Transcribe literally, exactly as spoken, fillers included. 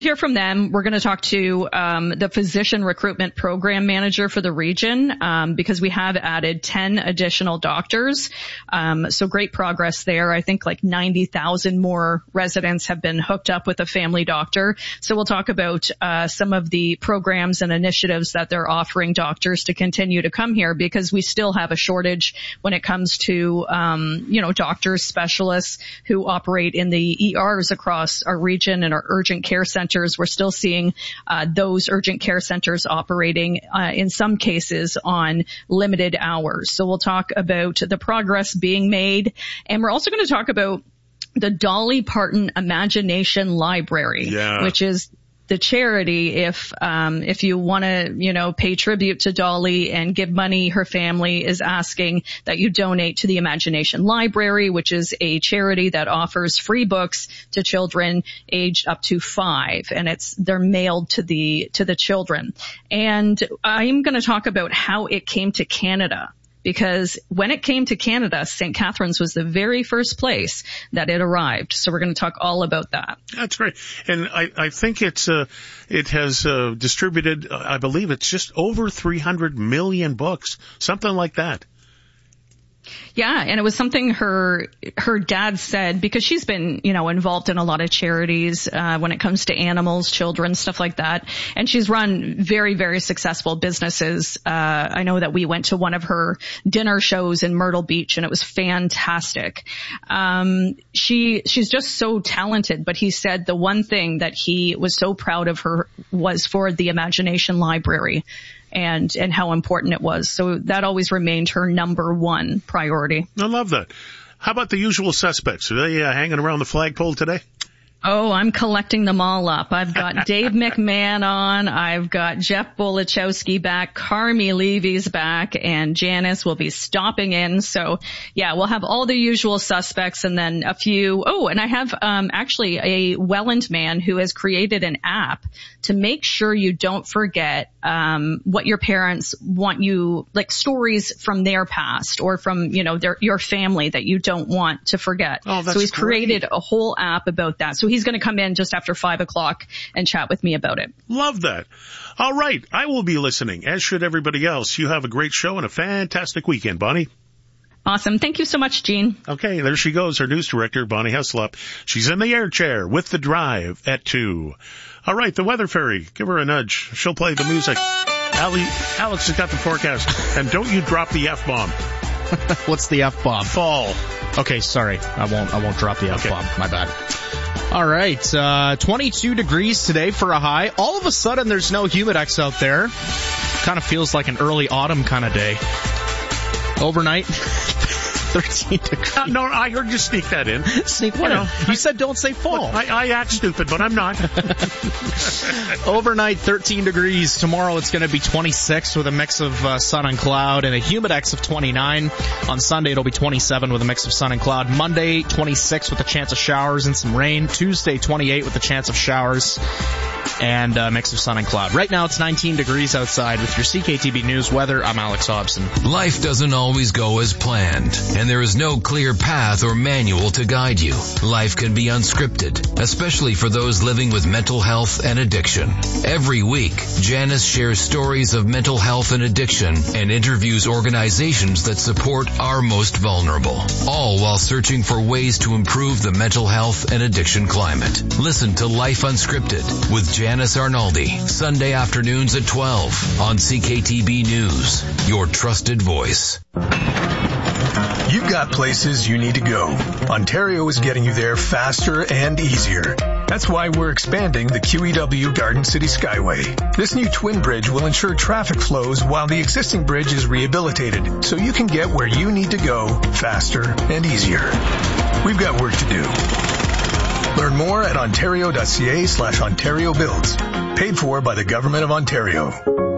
Hear from them. We're going to talk to um, the physician recruitment program manager for the region um, because we have added ten additional doctors. Um, so great progress there. I think like ninety thousand more residents have been hooked up with a family doctor. So we'll talk about uh, some of the programs and initiatives that they're offering doctors to continue to come here because we still have a shortage when it comes to, um, you know, doctors, specialists who operate in the E Rs across our region and our urgent care centers. We're still seeing uh, those urgent care centers operating uh, in some cases on limited hours. So we'll talk about the progress being made. And we're also going to talk about the Dolly Parton Imagination Library, yeah. which is the charity. If, um, if you want to, you know, pay tribute to Dolly and give money, her family is asking that you donate to the Imagination Library, which is a charity that offers free books to children aged up to five. And it's, they're mailed to the, to the children. And I'm going to talk about how it came to Canada. Because when it came to Canada, Saint Catharines was the very first place that it arrived. So we're going to talk all about that. That's great. And I, I think it's, uh, it has, uh, distributed, I believe it's just over three hundred million books, something like that. Yeah, and it was something her her dad said because she's been, you know, involved in a lot of charities uh, when it comes to animals, children, stuff like that. And she's run very, very successful businesses. Uh, I know that we went to one of her dinner shows in Myrtle Beach, and it was fantastic. Um, she she's just so talented. But he said the one thing that he was so proud of her was for the Imagination Library. And, and how important it was. So that always remained her number one priority. I love that. How about the usual suspects? Are they uh, hanging around the flagpole today? Oh, I'm collecting them all up. I've got Dave McMahon on. I've got Jeff Bolachowski back. Carmi Levy's back, and Janice will be stopping in. So yeah, we'll have all the usual suspects and then a few. Oh, and I have, um, actually a Welland man who has created an app to make sure you don't forget, um, what your parents want you, like stories from their past or from, you know, their, your family that you don't want to forget. Oh, that's so he's great. created a whole app about that. So he's going to come in just after five o'clock and chat with me about it. Love that. All right. I will be listening, as should everybody else. You have a great show and a fantastic weekend, Bonnie. Awesome. Thank you so much, Gene. Okay. There she goes, her news director, Bonnie Heslop. She's in the air chair with The Drive at two. All right. The Weather Fairy. Give her a nudge. She'll play the music. Ali, Alex has got the forecast. And don't you drop the F-bomb. What's the F-bomb? Fall. Okay. Sorry. I won't, I won't drop the F-bomb. Okay. My bad. All right, uh, twenty-two degrees today for a high. All of a sudden, there's no humidex out there. Kind of feels like an early autumn kind of day. Overnight, thirteen degrees. Uh, no, I heard you sneak that in. Sneak what? You know, you said don't say fall. Look, I, I act stupid, but I'm not. Overnight, thirteen degrees. Tomorrow, it's going to be twenty-six with a mix of uh, sun and cloud and a humidex of twenty-nine. On Sunday, it'll be twenty-seven with a mix of sun and cloud. Monday, twenty-six with a chance of showers and some rain. Tuesday, twenty-eight with a chance of showers and a mix of sun and cloud. Right now, it's nineteen degrees outside. With your C K T B News weather, I'm Alex Hobson. Life doesn't always go as planned, and there is no clear path or manual to guide you. Life can be unscripted, especially for those living with mental health and addiction. Every week, Janice shares stories of mental health and addiction and interviews organizations that support our most vulnerable, all while searching for ways to improve the mental health and addiction climate. Listen to Life Unscripted with Janice Arnaldi, Sunday afternoons at twelve on C K T B News, your trusted voice. You've got places you need to go. Ontario is getting you there faster and easier. That's why we're expanding the Q E W Garden City Skyway. This new twin bridge will ensure traffic flows while the existing bridge is rehabilitated, so you can get where you need to go faster and easier. We've got work to do. Learn more at ontario.ca slash Ontario Builds. Paid for by the Government of Ontario.